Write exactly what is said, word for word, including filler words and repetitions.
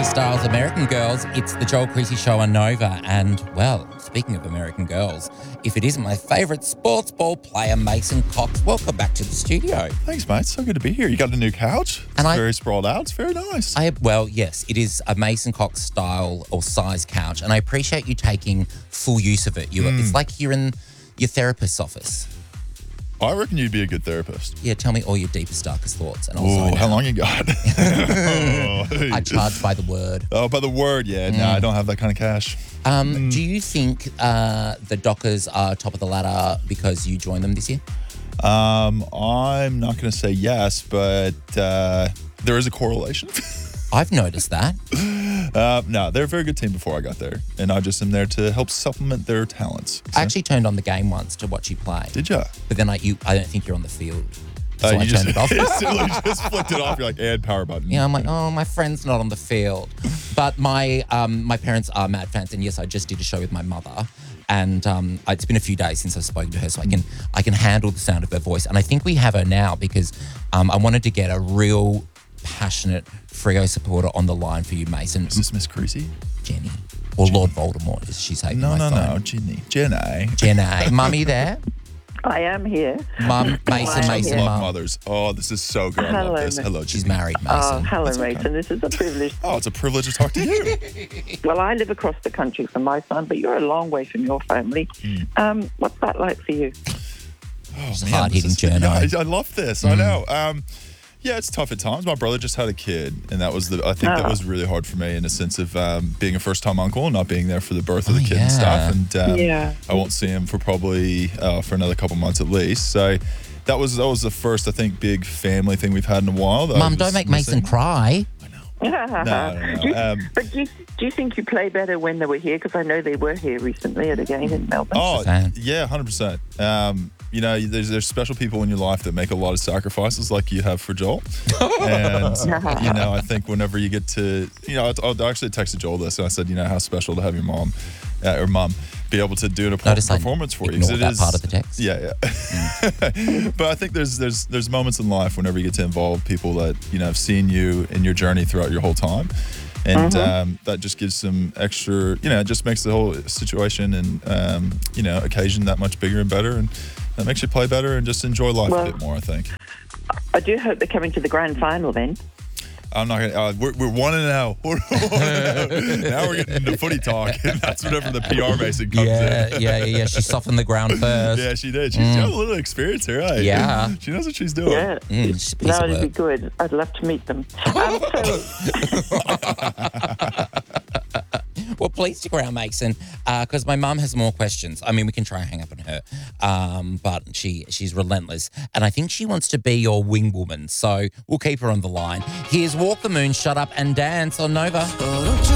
Harry Styles, American Girls. It's the Joel Creasy Show on Nova. And, well, speaking of American Girls, if it isn't my favourite sports ball player, Mason Cox, welcome back to the studio. Thanks, mate. So good to be here. You got a new couch. It's And I- very sprawled out. It's very nice. I Well, yes, it is a Mason Cox style or size couch, and I appreciate you taking full use of it. You, Mm. It's like you're in your therapist's office. I reckon you'd be a good therapist. Yeah, tell me all your deepest, darkest thoughts. And I'll Oh, zone how out. long you got? oh, I charge by the word. oh, by the word, yeah. No, I don't have that kind of cash. Um, Do you think uh, the Dockers are top of the ladder because you joined them this year? Um, I'm not going to say yes, but uh, there is a correlation. I've noticed that. uh, no, they're a very good team before I got there, and I just am there to help supplement their talents. I actually turned on the game once to watch you play, Did ya? but then I you I don't think you're on the field, so Uh, I you just, turned it off. instantly just flicked it off. You're like, add power button. Yeah, I'm like, oh, my friend's not on the field. But my um, my parents are Mad fans, and yes, I just did a show with my mother, and um, it's been a few days since I've spoken to her, so I can I can handle the sound of her voice, and I think we have her now because um, I wanted to get a real passionate Freo supporter on the line for you, Mason. Is this Miss Creasy? Jenny or Lord Voldemort, as she's taking No, my no, phone. no. Jenny. Jenny. Jenny, mummy there. I am here. Mum, Mason, Hi, Mason, yeah. Love mum. mothers. Oh, this is so good. I Hello, love this. Miss- Hello, She's Jenny. married, Oh, Mason. hello, That's okay. Mason. This is a privilege. Oh, it's a privilege to talk to you. Well, I live across the country from my son, but you're a long way from your family. Um, what's that like for you? Oh, It's a man, hard-hitting this is- journey. Yeah, I, I love this. I know. Um, yeah, it's tough at times. My brother just had a kid, and that was the. I think that Oh. was really hard for me in a sense of um, being a first-time uncle and not being there for the birth of Oh, the kid yeah. and stuff. And um, Yeah. I won't see him for probably uh, for another couple months at least. So that was that was the first, I think, big family thing we've had in a while. that I Mum, was don't make Mason missing. cry. No, no, no. Do you- Um, but do you, do you think you play better when they were here? Because I know they were here recently at a game in Melbourne. Oh, fan. yeah, one hundred percent. Um, you know, there's there's special people in your life that make a lot of sacrifices, like you have for Joel. And you know, I think whenever you get to, you know, I, I actually texted Joel this, and I said, you know, how special to have your mom uh, or mum be able to do a per- Notice I performance for you. ignored 'cause it that is- part of the text. Yeah, yeah. But I think there's there's there's moments in life whenever you get to involve people that you know have seen you in your journey throughout your whole time. And um, that just gives some extra, you know, it just makes the whole situation and, um, you know, occasion that much bigger and better. And that makes you play better and just enjoy life Well- a bit more, I think. I do hope they're coming to the grand final then. I'm not going to, uh, we're, we're one and now. We're one and now. Now we're getting into footy talk. And that's whenever the P R Mason comes Yeah, in. yeah, yeah, yeah. She softened the ground first. Yeah, she did. She's got a little experience here, right? Yeah. She knows what she's doing. Yeah. Mm, she's a piece That of would be work. good. I'd love to meet them. Um, so, Well, please stick around, Mason, because my mum has more questions. I mean, we can try and hang up on her, um, but she she's relentless, and I think she wants to be your wing woman. So we'll keep her on the line. Here's Walk the Moon, Shut Up and Dance on Nova.